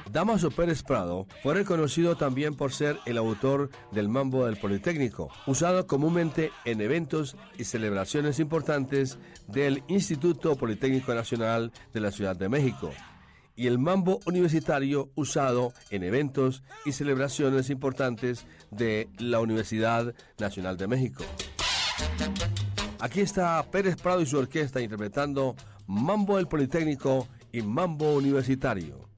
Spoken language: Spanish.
Dámaso Pérez Prado fue reconocido también por ser el autor del Mambo del Politécnico, usado comúnmente en eventos y celebraciones importantes del Instituto Politécnico Nacional de la Ciudad de México, y el Mambo Universitario, usado en eventos y celebraciones importantes de la Universidad Nacional de México. Aquí está Pérez Prado y su orquesta interpretando Mambo del Politécnico y Mambo Universitario.